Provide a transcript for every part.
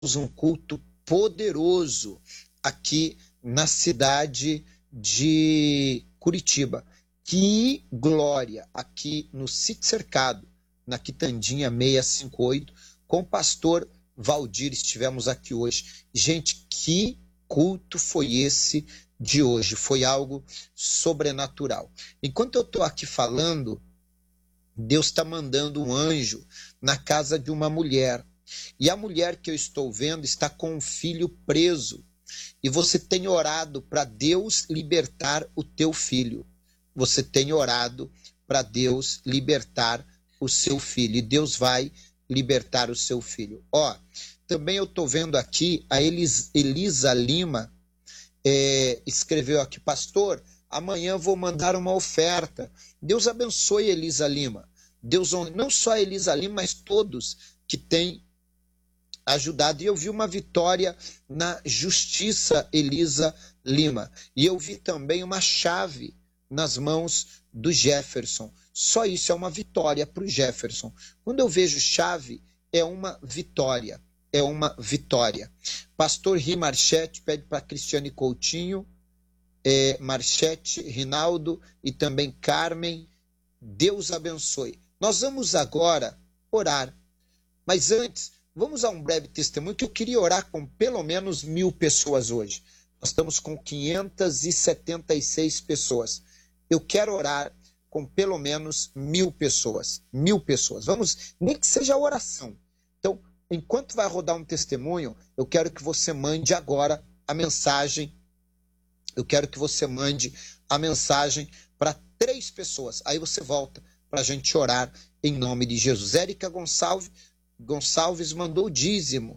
um culto poderoso aqui na cidade de Curitiba. Que glória! Aqui no Sítio Cercado, na Quitandinha 658, com o pastor Valdir, estivemos aqui hoje. Gente, que culto foi esse de hoje? Foi algo sobrenatural. Enquanto eu estou aqui falando, Deus está mandando um anjo na casa de uma mulher. E a mulher que eu estou vendo está com um filho preso. E você tem orado para Deus libertar o teu filho. Você tem orado para Deus libertar o seu filho. E Deus vai libertar o seu filho. Ó, também eu estou vendo aqui a Elisa Lima escreveu aqui: pastor, amanhã vou mandar uma oferta. Deus abençoe Elisa Lima. Deus honre não só a Elisa Lima, mas todos que têm ajudado. E eu vi uma vitória na justiça, Elisa Lima. E eu vi também uma chave nas mãos do Jefferson. Só isso é uma vitória para o Jefferson. Quando eu vejo chave, é uma vitória. É uma vitória. Pastor Ri Marchete pede para Cristiane Coutinho, Marchete, Rinaldo e também Carmen. Deus abençoe. Nós vamos agora orar. Mas antes, vamos a um breve testemunho que eu queria orar com pelo menos 1000 pessoas hoje. Nós estamos com 576 pessoas. Eu quero orar com pelo menos 1000 pessoas. 1000 pessoas. Vamos, nem que seja oração. Então, enquanto vai rodar um testemunho, eu quero que você mande agora a mensagem. Eu quero que você mande a mensagem para 3 pessoas. Aí você volta para a gente orar em nome de Jesus. Érica Gonçalves mandou dízimo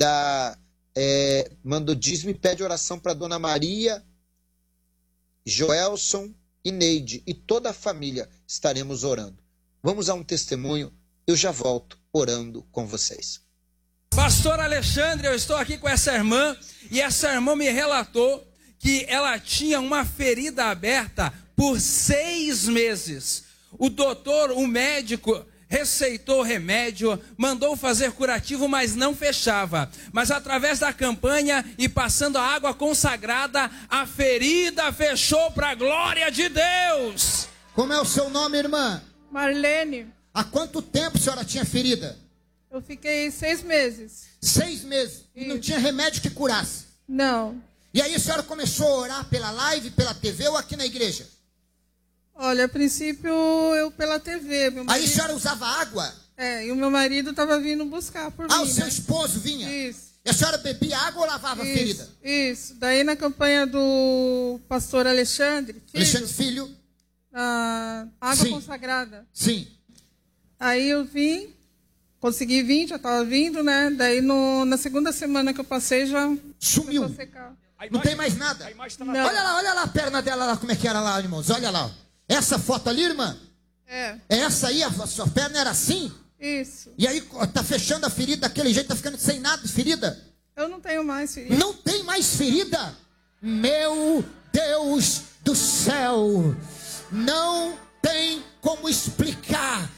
mandou dízimo e pede oração para Dona Maria, Joelson e Neide e toda a família. Estaremos orando. Vamos a um testemunho. Eu já volto orando com vocês. Pastor Alexandre, eu estou aqui com essa irmã e essa irmã me relatou que ela tinha uma ferida aberta por 6 meses. O doutor, o médico, receitou remédio, mandou fazer curativo, mas não fechava. Mas através da campanha e passando a água consagrada, a ferida fechou para a glória de Deus. Como é o seu nome, irmã? Marlene. Há quanto tempo a senhora tinha ferida? Eu fiquei 6 meses. 6 meses? E não tinha remédio que curasse? Não. E aí a senhora começou a orar pela live, pela TV ou aqui na igreja? Olha, a princípio eu pela TV. Meu marido... Aí a senhora usava água? E o meu marido estava vindo buscar por mim. O seu esposo vinha? Isso. E a senhora bebia água ou lavava a ferida? Isso. Daí na campanha do pastor Alexandre Filho. A água consagrada. Sim. Aí eu vim, consegui vir, já estava vindo, né? Daí na segunda semana que eu passei já sumiu. Começou a secar. Não tem mais nada? Não. Olha lá a perna dela lá, como é que era lá, irmãos. Olha lá. Essa foto ali, irmã? Essa aí, a sua perna era assim? Isso. E aí tá fechando a ferida daquele jeito, tá ficando sem nada de ferida? Eu não tenho mais ferida. Não tem mais ferida? Meu Deus do céu! Não tem como explicar.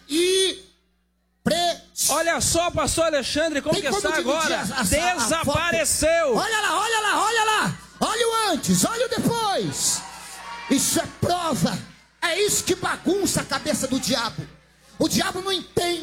Olha só, pastor Alexandre, como que está agora? Desapareceu. Olha lá. Olha o antes, olha o depois. Isso é prova. É isso que bagunça a cabeça do diabo. O diabo não entende.